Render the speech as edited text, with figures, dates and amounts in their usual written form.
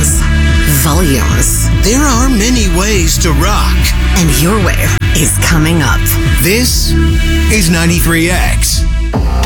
Phases. Volumes. There are many ways to rock. And your way is coming up. This is 93X.